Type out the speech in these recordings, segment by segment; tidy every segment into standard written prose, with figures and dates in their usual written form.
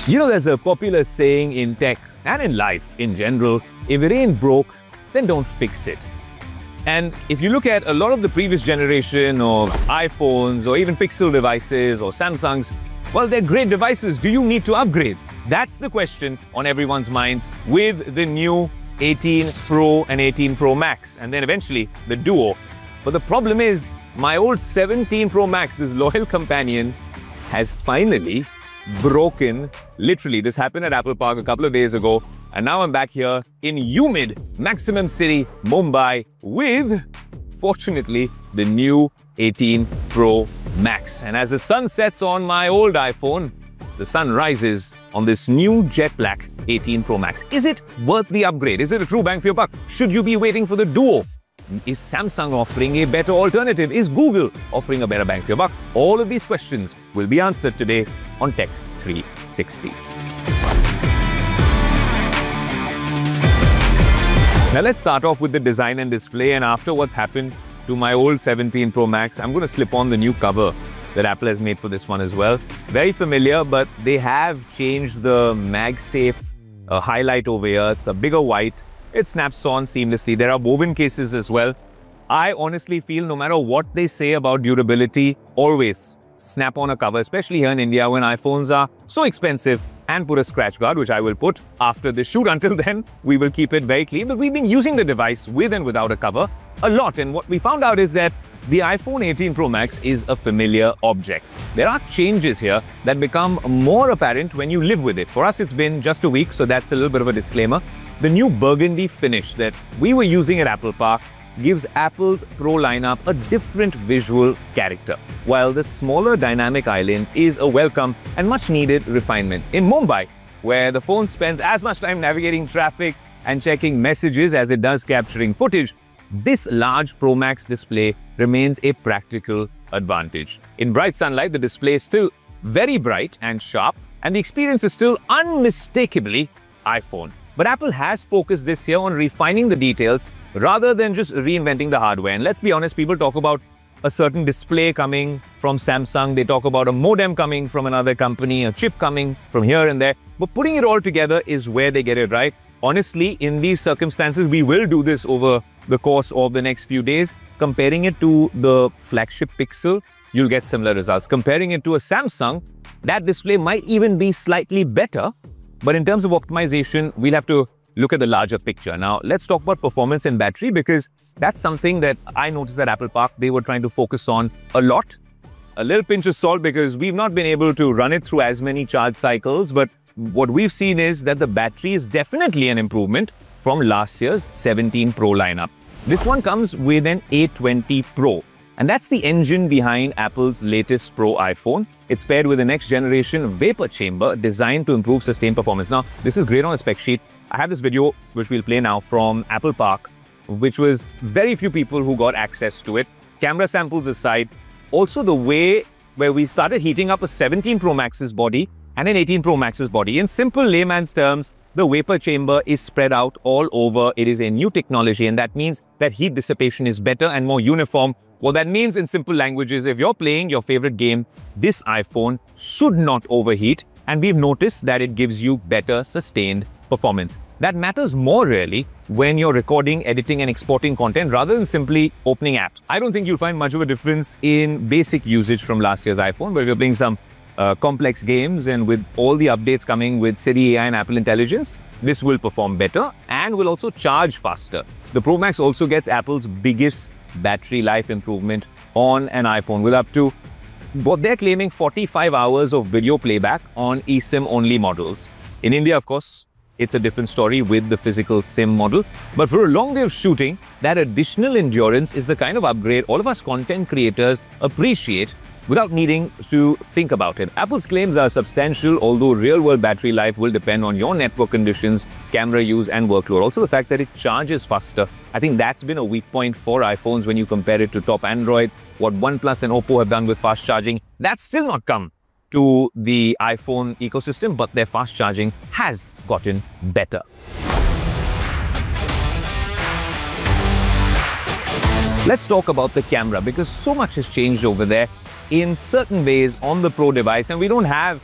You know, there's a popular saying in tech and in life in general, if it ain't broke, then don't fix it. And if you look at a lot of the previous generation of iPhones or even Pixel devices or Samsungs, well, they're great devices. Do you need to upgrade? That's the question on everyone's minds with the new 18 Pro and 18 Pro Max, and then eventually the Duo. But the problem is, my old 17 Pro Max, this loyal companion, has finally broken. Literally, this happened at Apple Park a couple of days ago, and now I'm back here in humid Maximum City, Mumbai, with, fortunately, the new 18 Pro Max. And as the sun sets on my old iPhone, the sun rises on this new jet black 18 Pro Max. Is it worth the upgrade? Is it a true bang for your buck? Should you be waiting for the Duo? Is Samsung offering a better alternative? Is Google offering a better bang for your buck? All of these questions will be answered today on Tech 360. Now let's start off with the design and display, and after what's happened to my old 17 Pro Max, I'm going to slip on the new cover that Apple has made for this one as well. Very familiar, but they have changed the MagSafe highlight over here. It's a bigger white. It snaps on seamlessly. There are woven cases as well. I honestly feel no matter what they say about durability, always snap on a cover, especially here in India when iPhones are so expensive, and put a scratch guard, which I will put after this shoot. Until then, we will keep it very clean. But we've been using the device with and without a cover a lot. And what we found out is that the iPhone 18 Pro Max is a familiar object. There are changes here that become more apparent when you live with it. For us, it's been just a week, so that's a little bit of a disclaimer. The new burgundy finish that we were using at Apple Park gives Apple's Pro lineup a different visual character, while the smaller dynamic island is a welcome and much needed refinement. In Mumbai, where the phone spends as much time navigating traffic and checking messages as it does capturing footage, this large Pro Max display remains a practical advantage. In bright sunlight, the display is still very bright and sharp, and the experience is still unmistakably iPhone. But Apple has focused this year on refining the details rather than just reinventing the hardware. And let's be honest, people talk about a certain display coming from Samsung, they talk about a modem coming from another company, a chip coming from here and there, but putting it all together is where they get it right. Honestly, in these circumstances, we will do this over the course of the next few days. Comparing it to the flagship Pixel, you'll get similar results. Comparing it to a Samsung, that display might even be slightly better. But in terms of optimization, we'll have to look at the larger picture. Now, let's talk about performance and battery, because that's something that I noticed at Apple Park they were trying to focus on a lot. A little pinch of salt, because we've not been able to run it through as many charge cycles, but what we've seen is that the battery is definitely an improvement from last year's 17 Pro lineup. This one comes with an A20 Pro, and that's the engine behind Apple's latest Pro iPhone. It's paired with a next generation vapor chamber designed to improve sustained performance. Now, this is great on a spec sheet. I have this video, which we'll play now, from Apple Park, which was very few people who got access to it. Camera samples aside, also the way where we started heating up a 17 Pro Max's body and an 18 Pro Max's body. In simple layman's terms, the vapor chamber is spread out all over. It is a new technology, and that means that heat dissipation is better and more uniform. What that means in simple language is, if you're playing your favorite game, this iPhone should not overheat, and we've noticed that it gives you better sustained performance. That matters more really when you're recording, editing and exporting content rather than simply opening apps. I don't think you'll find much of a difference in basic usage from last year's iPhone, but if you're playing some complex games, and with all the updates coming with Siri AI and Apple Intelligence, this will perform better and will also charge faster. The Pro Max also gets Apple's biggest battery life improvement on an iPhone, with up to what they're claiming 45 hours of video playback on eSIM only models. In India, of course, it's a different story with the physical SIM model. But for a long day of shooting, that additional endurance is the kind of upgrade all of us content creators appreciate without needing to think about it. Apple's claims are substantial, although real-world battery life will depend on your network conditions, camera use and workload. Also the fact that it charges faster. I think that's been a weak point for iPhones when you compare it to top Androids. What OnePlus and Oppo have done with fast charging, that's still not come to the iPhone ecosystem, but their fast charging has gotten better. Let's talk about the camera, because so much has changed over there in certain ways on the Pro device, and we don't have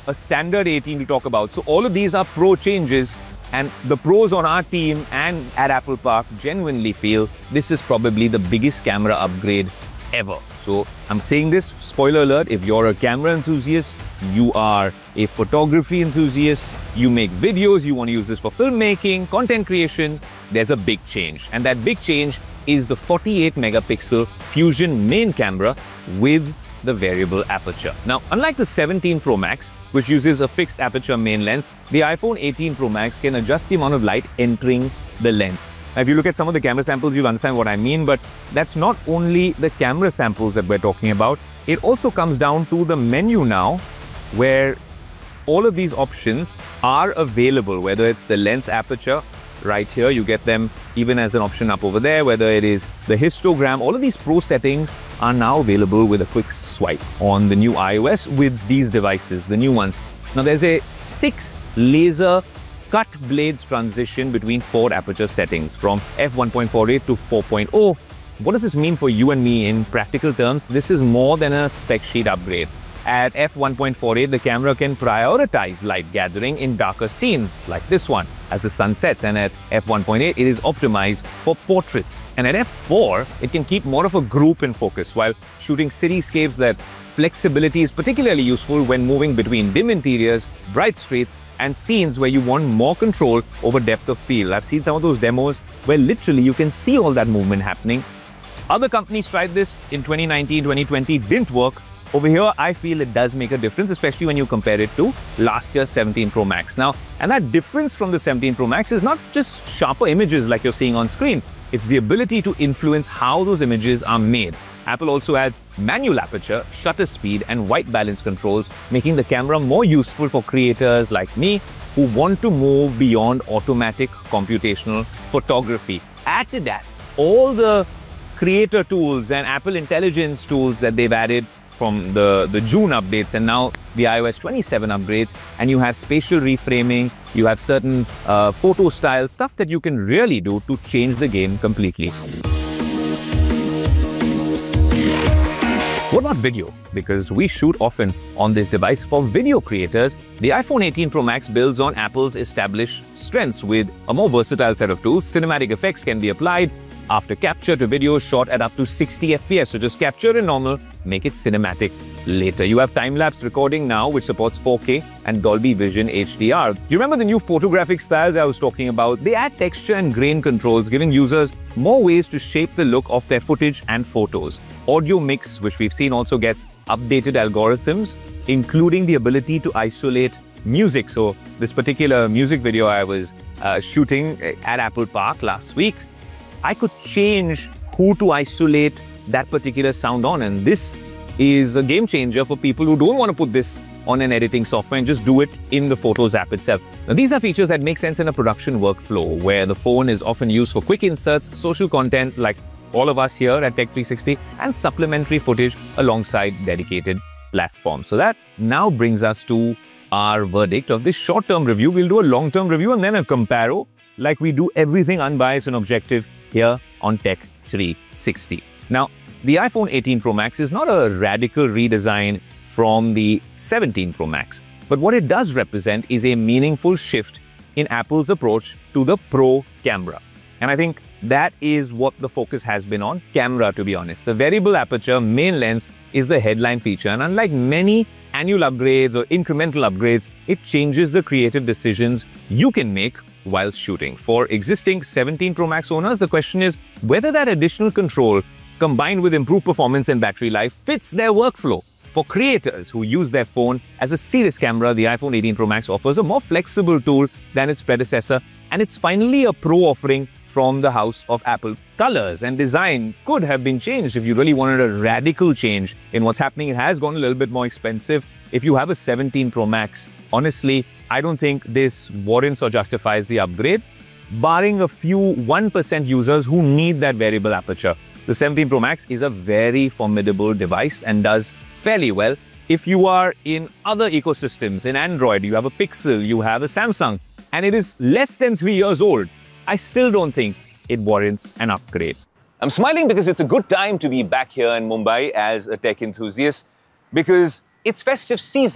a standard 18 to talk about. So all of these are pro changes, and the pros on our team and at Apple Park genuinely feel this is probably the biggest camera upgrade ever. So I'm saying this, spoiler alert, if you're a camera enthusiast, you are a photography enthusiast, you make videos, you want to use this for filmmaking, content creation, there's a big change. And that big change is the 48 megapixel Fusion main camera with the variable aperture. Now, unlike the 17 Pro Max, which uses a fixed aperture main lens, the iPhone 18 Pro Max can adjust the amount of light entering the lens. Now, if you look at some of the camera samples, you'll understand what I mean, but that's not only the camera samples that we're talking about. It also comes down to the menu now, where all of these options are available, whether it's the lens aperture, right here, you get them even as an option up over there, whether it is the histogram, all of these pro settings are now available with a quick swipe on the new iOS with these devices, the new ones. Now there's a 6 laser cut blades transition between 4 aperture settings from f1.48 to 4.0. What does this mean for you and me in practical terms? This is more than a spec sheet upgrade. At f1.48, the camera can prioritize light gathering in darker scenes like this one as the sun sets, and at f1.8 it is optimized for portraits. And at f4, it can keep more of a group in focus while shooting cityscapes. That flexibility is particularly useful when moving between dim interiors, bright streets, and scenes where you want more control over depth of field. I've seen some of those demos where literally you can see all that movement happening. Other companies tried this in 2019, 2020, didn't work. Over here, I feel it does make a difference, especially when you compare it to last year's 17 Pro Max. Now, and that difference from the 17 Pro Max is not just sharper images like you're seeing on screen. It's the ability to influence how those images are made. Apple also adds manual aperture, shutter speed, and white balance controls, making the camera more useful for creators like me who want to move beyond automatic computational photography. Add to that all the creator tools and Apple Intelligence tools that they've added from the June updates and now the iOS 27 upgrades, and you have spatial reframing, you have certain photo style stuff that you can really do to change the game completely. What about video? Because we shoot often on this device. For video creators, the iPhone 18 Pro Max builds on Apple's established strengths with a more versatile set of tools. Cinematic effects can be applied after capture to video shot at up to 60 FPS. So just capture in normal, make it cinematic later. You have time-lapse recording now, which supports 4K and Dolby Vision HDR. Do you remember the new photographic styles I was talking about? They add texture and grain controls, giving users more ways to shape the look of their footage and photos. Audio mix, which we've seen, also gets updated algorithms, including the ability to isolate music. So this particular music video I was shooting at Apple Park last week, I could change who to isolate that particular sound on, and this is a game changer for people who don't want to put this on an editing software and just do it in the Photos app itself. Now, these are features that make sense in a production workflow where the phone is often used for quick inserts, social content like all of us here at Tech 360, and supplementary footage alongside dedicated platforms. So that now brings us to our verdict of this short-term review. We'll do a long-term review and then a comparo, like we do everything unbiased and objective here on Tech 360. Now, the iPhone 18 Pro Max is not a radical redesign from the 17 Pro Max, but what it does represent is a meaningful shift in Apple's approach to the Pro camera. And I think that is what the focus has been on, camera, to be honest. The variable aperture main lens is the headline feature, and unlike many annual upgrades or incremental upgrades, it changes the creative decisions you can make while shooting. For existing 17 Pro Max owners, the question is whether that additional control, combined with improved performance and battery life, fits their workflow. For creators who use their phone as a serious camera, the iPhone 18 Pro Max offers a more flexible tool than its predecessor, and it's finally a pro offering from the house of Apple. Colors and design could have been changed if you really wanted a radical change in what's happening. It has gone a little bit more expensive. If you have a 17 Pro Max, honestly, I don't think this warrants or justifies the upgrade, barring a few 1% users who need that variable aperture. The 17 Pro Max is a very formidable device and does fairly well. If you are in other ecosystems, in Android, you have a Pixel, you have a Samsung, and it is less than 3 years old, I still don't think it warrants an upgrade. I'm smiling because it's a good time to be back here in Mumbai as a tech enthusiast, because it's festive season.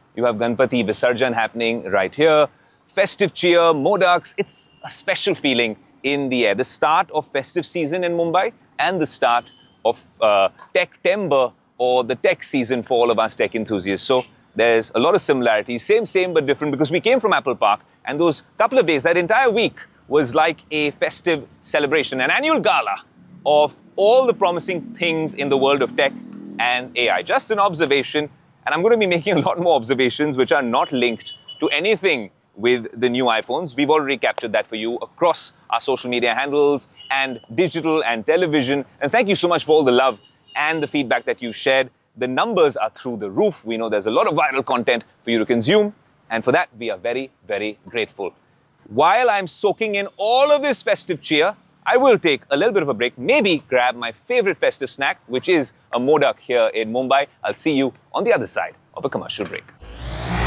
You have Ganpati Visarjan happening right here. Festive cheer, modaks. It's a special feeling in the air. The start of festive season in Mumbai and the start of Tech-tember, or the tech season for all of us tech enthusiasts. So there's a lot of similarities. Same but different, because we came from Apple Park, and those couple of days, that entire week, was like a festive celebration, an annual gala of all the promising things in the world of tech and AI. Just an observation, and I'm going to be making a lot more observations which are not linked to anything with the new iPhones. We've already captured that for you across our social media handles and digital and television. And thank you so much for all the love and the feedback that you shared. The numbers are through the roof. We know there's a lot of viral content for you to consume. And for that, we are very, very grateful. While I'm soaking in all of this festive cheer, I will take a little bit of a break, maybe grab my favorite festive snack, which is a modak here in Mumbai. I'll see you on the other side of a commercial break.